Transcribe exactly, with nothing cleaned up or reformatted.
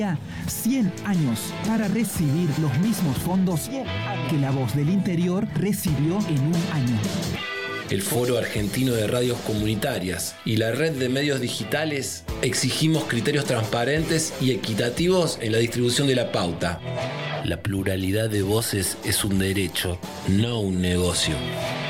cien años para recibir los mismos fondos que La Voz del Interior recibió en un año. El Foro Argentino de Radios Comunitarias y la Red de Medios Digitales exigimos criterios transparentes y equitativos en la distribución de la pauta. La pluralidad de voces es un derecho, no un negocio.